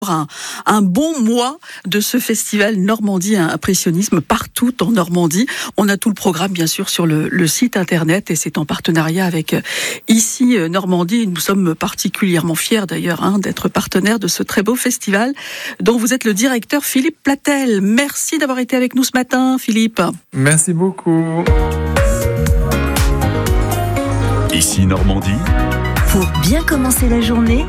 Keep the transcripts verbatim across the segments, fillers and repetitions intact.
Un, un bon mois de ce festival Normandie Impressionnisme partout en Normandie. On a tout le programme bien sûr sur le, le site internet et c'est en partenariat avec euh, Ici Normandie. Nous sommes particulièrement fiers d'ailleurs hein, d'être partenaires de ce très beau festival dont vous êtes le directeur Philippe Platel. Merci d'avoir été avec nous ce matin Philippe. Merci beaucoup. Ici Normandie. Pour bien commencer la journée,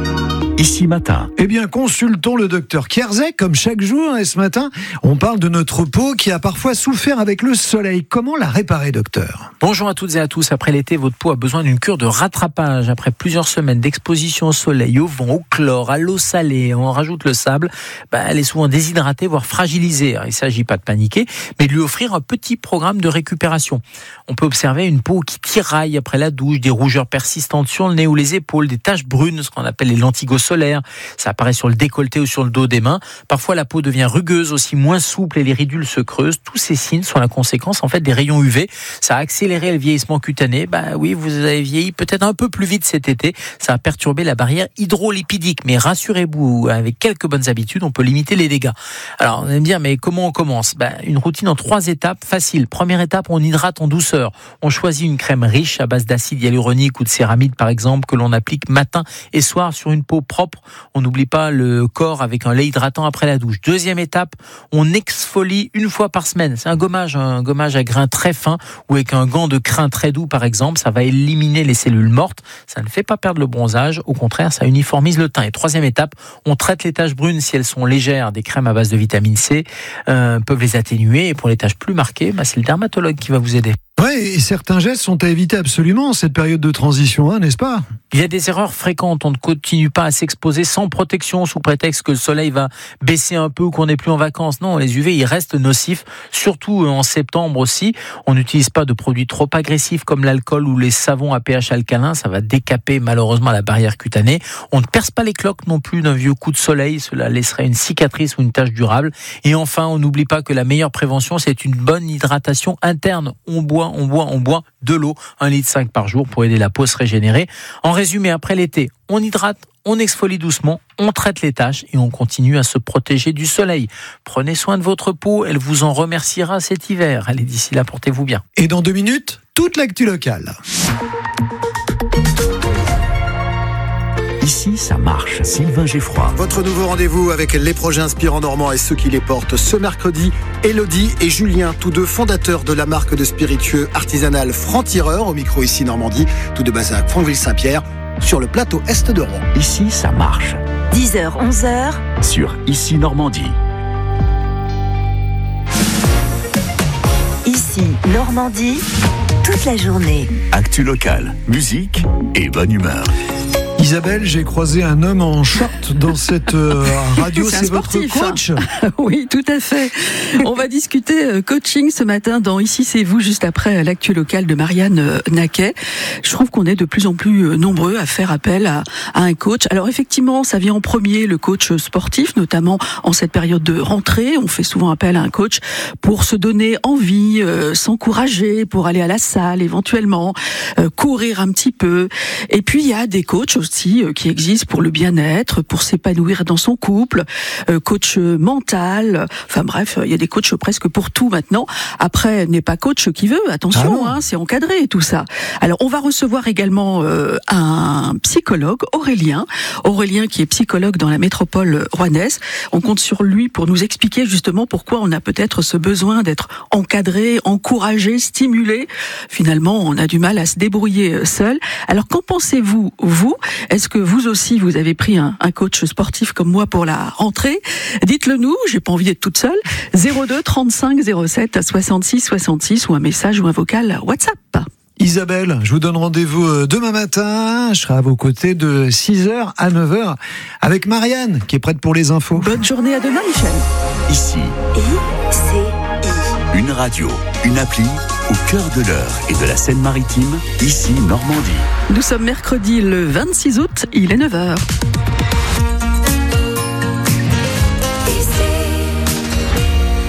Ici Matin. Eh bien, consultons le docteur Kierzek, comme chaque jour. Et ce matin, on parle de notre peau qui a parfois souffert avec le soleil. Comment la réparer, docteur ? Bonjour à toutes et à tous. Après l'été, votre peau a besoin d'une cure de rattrapage. Après plusieurs semaines d'exposition au soleil, au vent, au chlore, à l'eau salée, on rajoute le sable, bah, elle est souvent déshydratée, voire fragilisée. Alors, il ne s'agit pas de paniquer, mais de lui offrir un petit programme de récupération. On peut observer une peau qui tiraille après la douche, des rougeurs persistantes sur le nez ou les épaules, des taches brunes, ce qu'on appelle les lentigos solaire, ça apparaît sur le décolleté ou sur le dos des mains. Parfois la peau devient rugueuse, aussi moins souple et les ridules se creusent. Tous ces signes sont la conséquence en fait des rayons U V. Ça a accéléré le vieillissement cutané. Bah oui, vous avez vieilli peut-être un peu plus vite cet été. Ça a perturbé la barrière hydrolipidique. Mais rassurez-vous, avec quelques bonnes habitudes, on peut limiter les dégâts. Alors on va me dire, mais comment on commence ? Bah, une routine en trois étapes, facile. Première étape, on hydrate en douceur. On choisit une crème riche à base d'acide hyaluronique ou de céramide par exemple que l'on applique matin et soir sur une peau propre. On n'oublie pas le corps avec un lait hydratant après la douche. Deuxième étape, on exfolie une fois par semaine. C'est un gommage, un gommage à grains très fin ou avec un gant de crin très doux par exemple. Ça va éliminer les cellules mortes. Ça ne fait pas perdre le bronzage. Au contraire, ça uniformise le teint. Et troisième étape, on traite les taches brunes si elles sont légères. Des crèmes à base de vitamine C euh, peuvent les atténuer. Et pour les taches plus marquées, bah, c'est le dermatologue qui va vous aider. Oui, et certains gestes sont à éviter absolument en cette période de transition, hein, n'est-ce pas ? Il y a des erreurs fréquentes. On ne continue pas à s'exposer sans protection sous prétexte que le soleil va baisser un peu ou qu'on n'est plus en vacances. Non, les U V, ils restent nocifs, surtout en septembre aussi. On n'utilise pas de produits trop agressifs comme l'alcool ou les savons à pH alcalin. Ça va décaper malheureusement la barrière cutanée. On ne perce pas les cloques non plus d'un vieux coup de soleil. Cela laisserait une cicatrice ou une tache durable. Et enfin, on n'oublie pas que la meilleure prévention, c'est une bonne hydratation interne. On boit on boit, on boit de l'eau, un litre cinq par jour pour aider la peau à se régénérer. En résumé, après l'été, on hydrate, on exfolie doucement, on traite les taches et on continue à se protéger du soleil. Prenez soin de votre peau, elle vous en remerciera cet hiver. Allez, d'ici là, portez-vous bien. Et dans deux minutes, toute l'actu locale. Ici, ça marche. Sylvain Geffroy. Votre nouveau rendez-vous avec les projets inspirants normands et ceux qui les portent ce mercredi. Élodie et Julien, tous deux fondateurs de la marque de spiritueux artisanal Franc-Tireur, au micro Ici Normandie, tous deux basés à Franqueville-Saint-Pierre, sur le plateau Est de Rouen. Ici, ça marche. dix heures, onze heures, Sur Ici Normandie. Ici Normandie, toute la journée. Actu locale, musique et bonne humeur. Isabelle, j'ai croisé un homme en short dans cette euh, radio. C'est, c'est votre coach ? Oui, tout à fait. On va discuter coaching ce matin dans Ici c'est vous, juste après l'actu locale de Marianne Naquet. Je trouve qu'on est de plus en plus nombreux à faire appel à, à un coach. Alors effectivement, ça vient en premier le coach sportif, notamment en cette période de rentrée. On fait souvent appel à un coach pour se donner envie, euh, s'encourager, pour aller à la salle éventuellement, euh, courir un petit peu. Et puis il y a des coachs aussi qui existe pour le bien-être, pour s'épanouir dans son couple, euh, coach mental, enfin bref, il y a des coachs presque pour tout maintenant. Après, n'est pas coach qui veut, attention, ah hein, c'est encadré tout ça. Alors, on va recevoir également euh, un psychologue, Aurélien, Aurélien qui est psychologue dans la métropole rouennaise. On compte sur lui pour nous expliquer justement pourquoi on a peut-être ce besoin d'être encadré, encouragé, stimulé. Finalement, on a du mal à se débrouiller seul. Alors, qu'en pensez-vous, vous ? Est-ce que vous aussi, vous avez pris un, un coach sportif comme moi pour la rentrée ? Dites-le nous, j'ai pas envie d'être toute seule. zéro deux trente-cinq zéro sept soixante-six soixante-six ou un message ou un vocal WhatsApp. Isabelle, je vous donne rendez-vous demain matin. Je serai à vos côtés de six heures à neuf heures avec Marianne qui est prête pour les infos. Bonne journée, à demain Michel. Ici, I-C-I. une radio, une appli au cœur de l'heure et de la Seine-Maritime, Ici Normandie. Nous sommes mercredi le vingt-six août, il est neuf heures. L'actu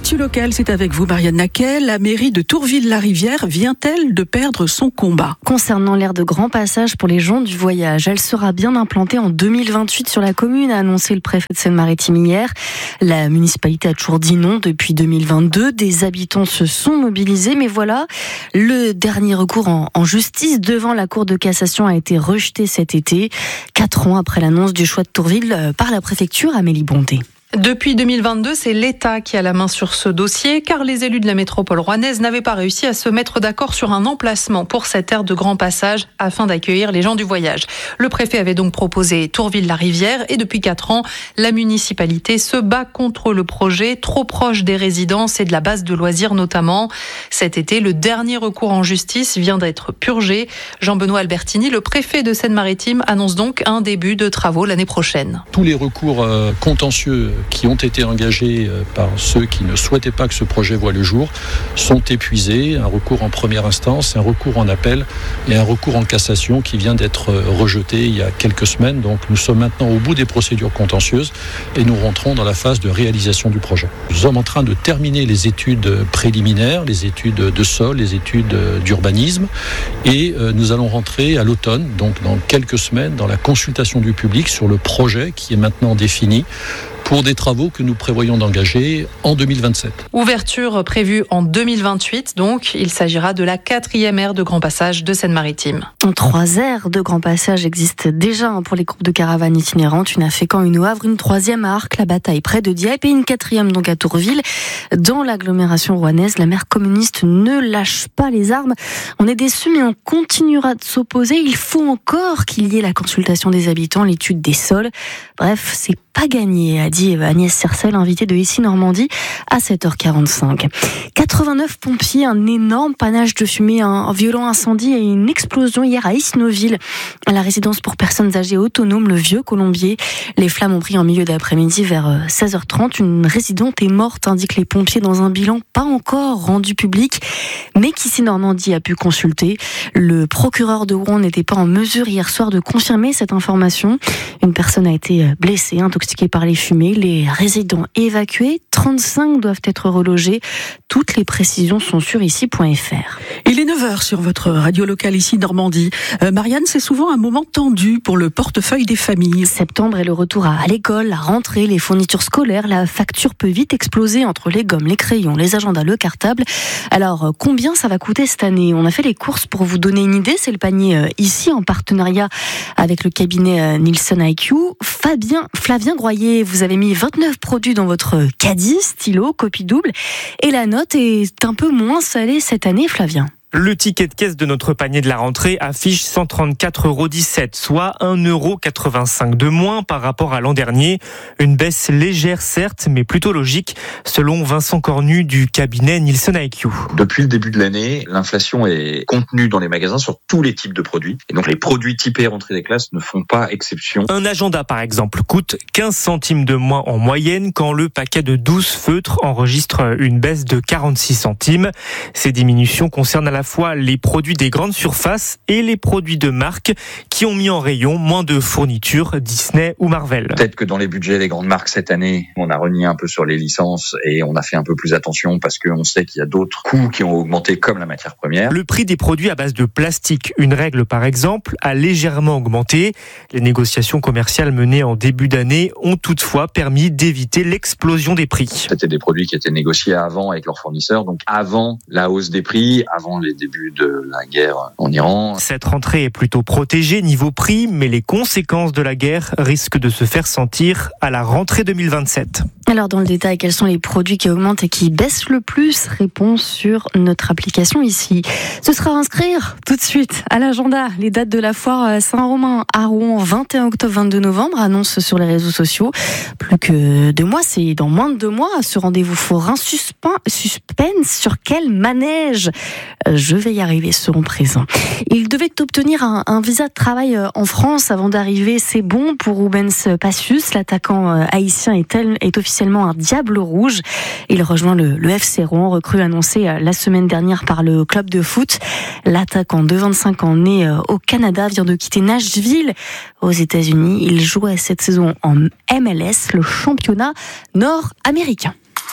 L'actu locale, c'est avec vous, Marianne Naquet. La mairie de Tourville-la-Rivière vient-elle de perdre son combat ? Concernant l'aire de grand passage pour les gens du voyage, elle sera bien implantée en deux mille vingt-huit sur la commune, a annoncé le préfet de Seine-Maritime hier. La municipalité a toujours dit non depuis deux mille vingt-deux. Des habitants se sont mobilisés, mais voilà, le dernier recours en, en justice devant la Cour de cassation a été rejeté cet été, quatre ans après l'annonce du choix de Tourville par la préfecture. Amélie Bondé. Depuis deux mille vingt-deux, c'est l'État qui a la main sur ce dossier, car les élus de la métropole rouennaise n'avaient pas réussi à se mettre d'accord sur un emplacement pour cette aire de grand passage afin d'accueillir les gens du voyage. Le préfet avait donc proposé Tourville-la-Rivière et depuis quatre ans, la municipalité se bat contre le projet, trop proche des résidences et de la base de loisirs notamment. Cet été, le dernier recours en justice vient d'être purgé. Jean-Benoît Albertini, le préfet de Seine-Maritime, annonce donc un début de travaux l'année prochaine. Tous les recours euh, contentieux qui ont été engagés par ceux qui ne souhaitaient pas que ce projet voie le jour sont épuisés. Un recours en première instance, un recours en appel et un recours en cassation qui vient d'être rejeté il y a quelques semaines. Donc nous sommes maintenant au bout des procédures contentieuses et nous rentrons dans la phase de réalisation du projet. Nous sommes en train de terminer les études préliminaires, les études de sol, les études d'urbanisme et nous allons rentrer à l'automne, donc dans quelques semaines, dans la consultation du public sur le projet qui est maintenant défini pour des travaux que nous prévoyons d'engager en deux mille vingt-sept. Ouverture prévue en deux mille vingt-huit, donc il s'agira de la quatrième aire de grand passage de Seine-Maritime. Trois aires de grand passage existent déjà pour les groupes de caravanes itinérantes, une à Fécamp, une au Havre, une troisième à Arques, la Bataille près de Dieppe et une quatrième donc à Tourville. Dans l'agglomération rouennaise, la maire communiste ne lâche pas les armes. On est déçus mais on continuera de s'opposer. Il faut encore qu'il y ait la consultation des habitants, l'étude des sols. Bref, c'est pas gagné, a dit Agnès Sercel, invitée de Ici Normandie à sept heures quarante-cinq. quatre-vingt-neuf pompiers, un énorme panache de fumée, un violent incendie et une explosion hier à Isnoville, à la résidence pour personnes âgées autonomes, le Vieux Colombier. Les flammes ont pris en milieu d'après-midi vers seize heures trente. Une résidente est morte, indiquent les pompiers dans un bilan pas encore rendu public, mais qu'Ici Normandie a pu consulter. Le procureur de Rouen n'était pas en mesure hier soir de confirmer cette information. Une personne a été blessée, intoxiquée par les fumées. Les résidents évacués, trente-cinq doivent être relogés. Toutes les précisions sont sur ici point f r. Il est neuf heures sur votre radio locale Ici Normandie. Euh, Marianne, c'est souvent un moment tendu pour le portefeuille des familles. Septembre est le retour à l'école, la rentrée, les fournitures scolaires. La facture peut vite exploser entre les gommes, les crayons, les agendas, le cartable. Alors, combien ça va coûter cette année ? On a fait les courses pour vous donner une idée. C'est le panier euh, ici en partenariat avec le cabinet euh, Nielsen I Q. Fabien, Flavien Groyer, vous avez mis vingt-neuf produits dans votre caddie, stylo, copie double. Et la note est un peu moins salée cette année, Flavien. Le ticket de caisse de notre panier de la rentrée affiche cent trente-quatre euros dix-sept, soit un euro quatre-vingt-cinq de moins par rapport à l'an dernier. Une baisse légère certes, mais plutôt logique, selon Vincent Cornu du cabinet Nielsen I Q. Depuis le début de l'année, l'inflation est contenue dans les magasins sur tous les types de produits. Et donc les produits typés rentrée des classes ne font pas exception. Un agenda par exemple coûte quinze centimes de moins en moyenne, quand le paquet de douze feutres enregistre une baisse de quarante-six centimes. Ces diminutions concernent à la fois les produits des grandes surfaces et les produits de marque qui ont mis en rayon moins de fournitures Disney ou Marvel. Peut-être que dans les budgets des grandes marques cette année, on a renié un peu sur les licences et on a fait un peu plus attention parce qu'on sait qu'il y a d'autres coûts qui ont augmenté comme la matière première. Le prix des produits à base de plastique, une règle par exemple, a légèrement augmenté. Les négociations commerciales menées en début d'année ont toutefois permis d'éviter l'explosion des prix. C'était des produits qui étaient négociés avant avec leurs fournisseurs, donc avant la hausse des prix, avant les débuts de la guerre en Iran. Cette rentrée est plutôt protégée niveau prix, mais les conséquences de la guerre risquent de se faire sentir à la rentrée deux mille vingt-sept. Alors dans le détail, quels sont les produits qui augmentent et qui baissent le plus ? Réponse sur notre application ici. Ce sera à inscrire tout de suite à l'agenda. Les dates de la foire Saint-Romain à Rouen, vingt et un octobre, vingt-deux novembre, annonce sur les réseaux sociaux. Plus que deux mois, c'est dans moins de deux mois. Ce rendez-vous forain suspense, suspense sur quel manège je vais y arriver, seront présents. Il devait obtenir un, un visa de travail en France avant d'arriver. C'est bon pour Rubens Passius. L'attaquant haïtien est, tel, est officiellement un diable rouge. Il rejoint le, le F C Rouen, recrue annoncée la semaine dernière par le club de foot. L'attaquant de vingt-cinq ans, né au Canada, vient de quitter Nashville aux États-Unis. Il joue cette saison en M L S, le championnat nord-américain.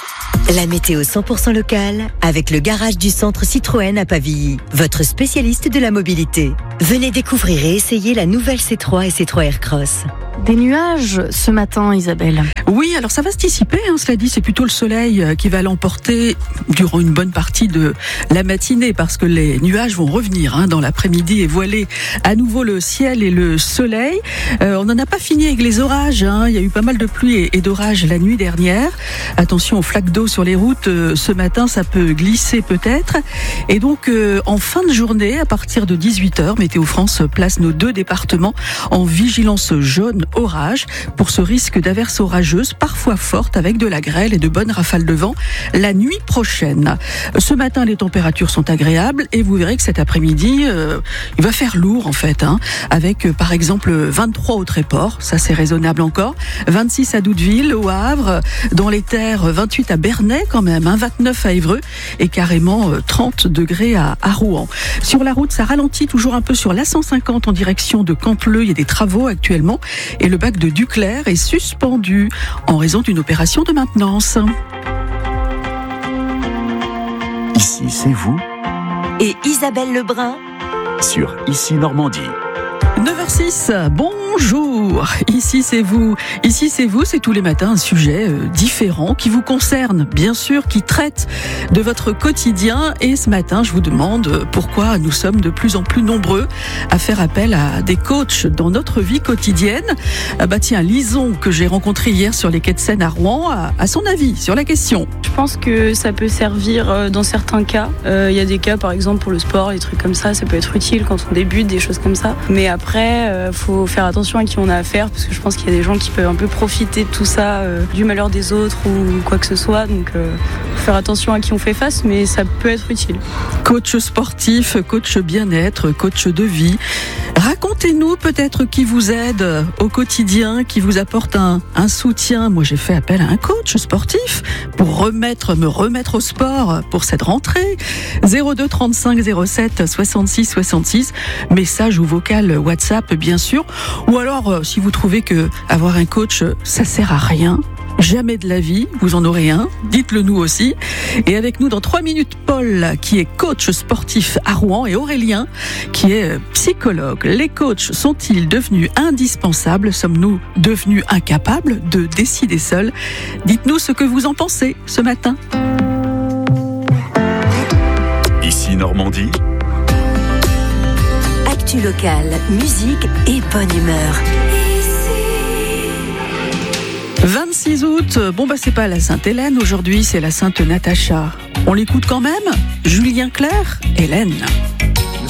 La météo cent pour cent locale avec le garage du centre Citroën à Pavilly, votre spécialiste de la mobilité. Venez découvrir et essayer la nouvelle C trois et C trois Aircross. Des nuages ce matin, Isabelle. Oui, alors ça va se dissiper, hein, cela dit, c'est plutôt le soleil qui va l'emporter durant une bonne partie de la matinée, parce que les nuages vont revenir hein, dans l'après-midi et voiler à nouveau le ciel et le soleil. Euh, on n'en a pas fini avec les orages, hein. Il y a eu pas mal de pluie et d'orages la nuit dernière. Attention aux flaques d'eau sur les routes, euh, ce matin ça peut glisser peut-être. Et donc euh, en fin de journée, à partir de dix-huit heures, Météo France place nos deux départements en vigilance jaune orage pour ce risque d'averses orageuses parfois fortes avec de la grêle et de bonnes rafales de vent la nuit prochaine. Ce matin, les températures sont agréables et vous verrez que cet après-midi, euh, il va faire lourd en fait, hein, avec euh, par exemple vingt-trois au Tréport, ça c'est raisonnable encore, vingt-six à Doudeville, au Havre, dans les Terres, vingt-huit à Bernay quand même, hein, vingt-neuf à Évreux et carrément euh, trente degrés à, à Rouen. Sur la route, ça ralentit toujours un peu sur l'A cent cinquante en direction de Canteleu, il y a des travaux actuellement. Et le bac de Duclair est suspendu en raison d'une opération de maintenance. Ici, c'est vous Et Isabelle Lebrun sur Ici Normandie. neuf heures six, bonjour, ici c'est vous, ici c'est vous, c'est tous les matins un sujet euh, différent qui vous concerne, bien sûr, qui traite de votre quotidien et ce matin je vous demande pourquoi nous sommes de plus en plus nombreux à faire appel à des coachs dans notre vie quotidienne. Ah bah tiens, Lison que j'ai rencontré hier sur les quais de Seine à Rouen a, a son avis sur la question. Je pense que ça peut servir dans certains cas, il euh, y a des cas par exemple pour le sport, des trucs comme ça, ça peut être utile quand on débute, des choses comme ça, mais après Après, euh, faut faire attention à qui on a affaire parce que je pense qu'il y a des gens qui peuvent un peu profiter de tout ça, euh, du malheur des autres ou quoi que ce soit. Donc, euh, faut faire attention à qui on fait face, mais ça peut être utile. Coach sportif, coach bien-être, coach de vie. Racontez-nous peut-être qui vous aide au quotidien, qui vous apporte un, un soutien. Moi, j'ai fait appel à un coach sportif pour remettre, me remettre au sport pour cette rentrée. zéro deux trente-cinq zéro sept soixante-six soixante-six. Message ou vocal WhatsApp, bien sûr. Ou alors, euh, si vous trouvez que avoir un coach, ça sert à rien, jamais de la vie, vous en aurez un, dites-le nous aussi. Et avec nous dans trois minutes, Paul, qui est coach sportif à Rouen, et Aurélien, qui est psychologue. Les coachs sont-ils devenus indispensables? Sommes-nous devenus incapables de décider seuls? Dites-nous ce que vous en pensez ce matin. Ici Normandie. Actu locale, musique et bonne humeur. vingt-six août, bon bah c'est pas la Sainte-Hélène aujourd'hui, c'est la Sainte Natacha. On l'écoute quand même? Julien Clerc, Hélène.